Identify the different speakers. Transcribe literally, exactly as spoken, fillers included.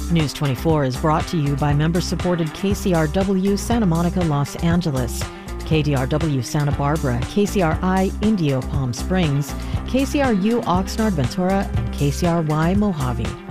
Speaker 1: News twenty-four is brought to you by member-supported K C R W Santa Monica, Los Angeles, K D R W Santa Barbara, K C R I Indio Palm Springs, K C R U Oxnard Ventura, and K C R Y Mojave.